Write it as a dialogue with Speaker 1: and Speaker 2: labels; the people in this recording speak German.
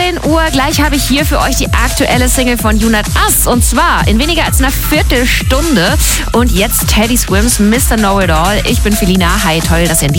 Speaker 1: 17 Uhr. Gleich habe ich hier für euch die aktuelle Single von Junat As. Und zwar in weniger als einer Viertelstunde. Und jetzt Teddy Swims, Mr. Know It All. Ich bin Felina. Hi, toll, dass ihr